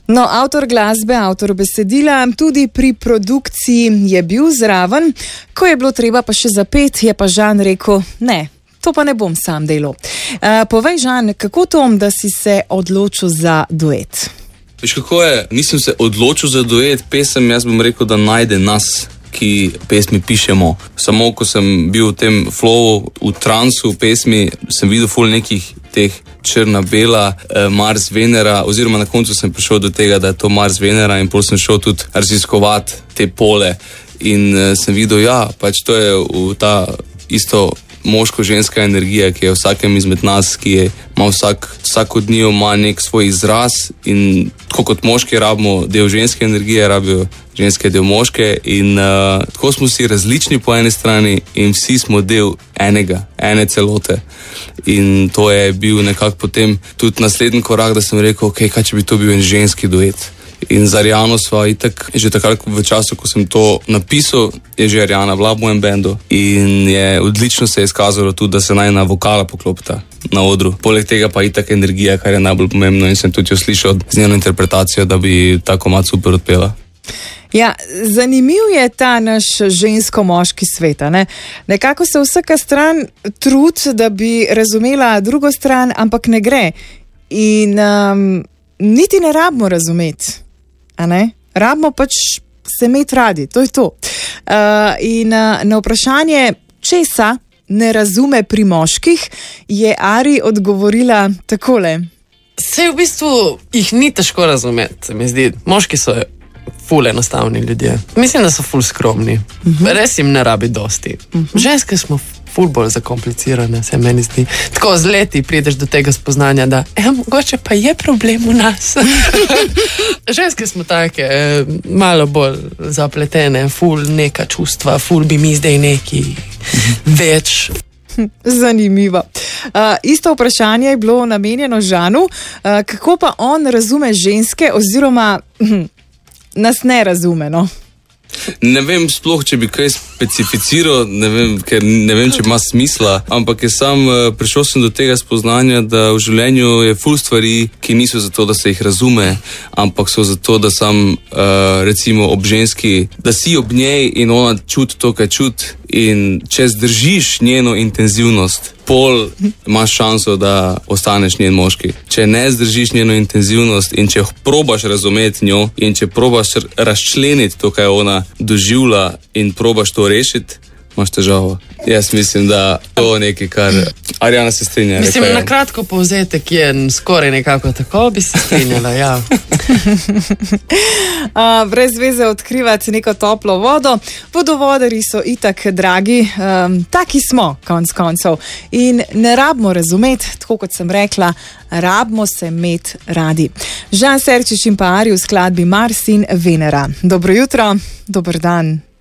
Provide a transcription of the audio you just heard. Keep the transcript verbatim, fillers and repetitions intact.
No, avtor glasbe, avtor besedila, tudi pri produkciji je bil zraven, ko je bilo treba pa še zapet, je pa Žan rekel, ne, to pa ne bom sam delal. Uh, povej, Žan, kako to, da si se odločil za duet? Veš, kako je, nisem se odločil za duet, pesem, jaz bom rekel, da najde nas, ki pesmi pišemo. Samo, ko sem bil v tem flowu, v transu pesmi, sem videl ful nekih teh črna-bela, eh, Mars, Venera, oziroma na koncu sem prišel do tega, da je to Mars, Venera in potem sem šel tudi raziskovati te pole in eh, sem videl, ja, pač to je v ta isto moško-ženska energija, ki je v vsakem izmed nas, ki je, ima vsak, vsak od njiju ima nek svoj izraz in tako kot moški rabimo del ženske energije, rabijo ženske del moške in uh, tako smo vsi različni po eni strani in vsi smo del enega, ene celote. In to je bil nekako potem tudi naslednji korak, da sem rekel, ok, kaj če bi to bil en ženski duet. In z Arjano sva itak, že takrat v času, ko sem to napisal, je že Arjana bila v mojem bendu in je odlično se je izkazalo tudi, da se naj na vokala poklopita na odru. Poleg tega pa itak energija, kar je najbolj pomembno in sem tudi jo slišal z njeno interpretacijo, da bi ta komad super odpela. Ja, zanimiv je ta naš žensko-moški svet, ne? Nekako se vsaka stran trudi, da bi razumela drugo stran, ampak ne gre. In um, niti ne rabimo razumeti. A ne? Rabimo pač se imeti radi, to je to. Uh, in uh, na vprašanje, česa ne razume pri moških, je Ari odgovorila takole. Sej v bistvu jih ni težko razumeti, se mi zdi. Moški so ful enostavni ljudje. Mislim, da so ful skromni. Uh-huh. Res jim ne rabi dosti. Uh-huh. Ženske smo ful bolj zakomplicirane, se meni zdi. Tako z leti prideš do tega spoznanja, da ja, mogoče pa je problem v nas. Ženske smo take, malo bolj zapletene, ful neka čustva, ful bi mi zdaj neki več. Zanimivo. Uh, isto vprašanje je bilo namenjeno Žanu. Uh, kako pa on razume ženske oziroma hm, nas ne razume, no? Ne vem sploh, če bi kaj specificiral, ne vem, ker ne vem, če ima smisla, ampak je sam, prišel sem do tega spoznanja, da v življenju je ful stvari, ki niso zato, da se jih razume, ampak so zato, da sam, uh, recimo, ob ženski, da si ob njej in ona čuti to, kaj čuti in če zdržiš njeno intenzivnost, pol imaš šanso, da ostaneš njen moški. Če ne zdržiš njeno intenzivnost in če probaš razumeti njo in če probaš razčleniti to, kaj ona doživlja in probaš to rešiti, imaš težavo. Jaz mislim, da to je nekaj, kar Arjana se strinja. Mislim, na kratko povzetek je skoraj nekako tako, bi se strinjala, ja. uh, brez veze odkrivati neko toplo vodo. Vodovodari so itak dragi, um, taki smo, konc koncev. In ne rabimo razumeti, tako kot sem rekla, rabimo se imeti radi. Žan Serčič in pa Ari v skladbi Mars in Venera. Dobro jutro, dober dan.